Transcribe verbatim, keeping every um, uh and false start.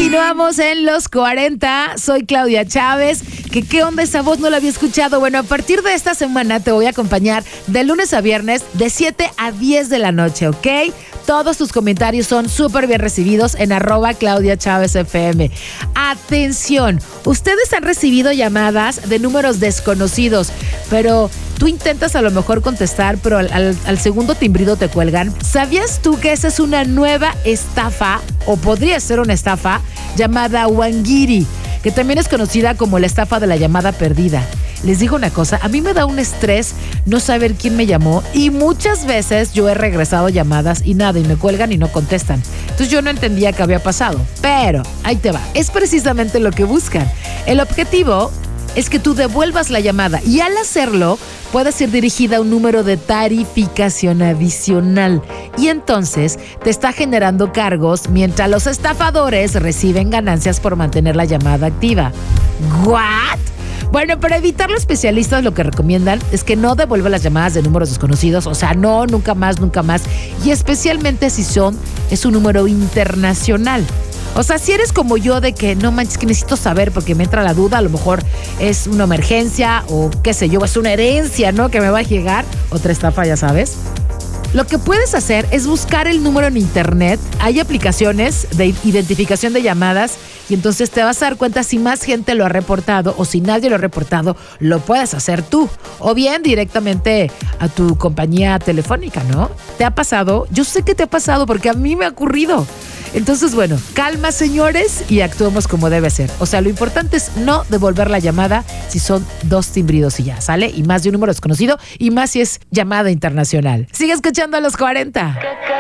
Continuamos en los cuarenta. Soy Claudia Chávez. ¿Qué, ¿Qué onda esa voz? No la había escuchado. Bueno, a partir de esta semana te voy a acompañar de lunes a viernes de siete a diez de la noche, ¿ok? Todos tus comentarios son súper bien recibidos en arroba Claudia Chávez F M. Atención, ustedes han recibido llamadas de números desconocidos, pero tú intentas a lo mejor contestar, pero al, al, al segundo timbrido te cuelgan. ¿Sabías tú que esa es una nueva estafa, o podría ser una estafa, llamada Wangiri, que también es conocida como la estafa de la llamada perdida? Les digo una cosa, a mí me da un estrés no saber quién me llamó, y muchas veces yo he regresado llamadas y nada, y me cuelgan y no contestan. Entonces yo no entendía qué había pasado, pero ahí te va. Es precisamente lo que buscan. El objetivo es que tú devuelvas la llamada, y al hacerlo puede ser dirigida a un número de tarificación adicional, y entonces te está generando cargos mientras los estafadores reciben ganancias por mantener la llamada activa. ¿What? Bueno, para evitarlo, especialistas lo que recomiendan es que no devuelva las llamadas de números desconocidos, o sea, no, nunca más, nunca más, y especialmente si son, es un número internacional. O sea, si eres como yo de que no manches, que necesito saber porque me entra la duda, a lo mejor es una emergencia o qué sé yo, es una herencia, ¿no? Que me va a llegar, otra estafa, ya sabes. Lo que puedes hacer es buscar el número en internet. Hay aplicaciones de identificación de llamadas y entonces te vas a dar cuenta si más gente lo ha reportado, o si nadie lo ha reportado, lo puedes hacer tú. O bien directamente a tu compañía telefónica, ¿no? ¿Te ha pasado? Yo sé que te ha pasado porque a mí me ha ocurrido. Entonces, bueno, calma, señores, y actuemos como debe ser. O sea, lo importante es no devolver la llamada si son dos timbridos y ya, ¿sale? Y más de un número desconocido, y más si es llamada internacional. Sigue escuchando a los cuarenta.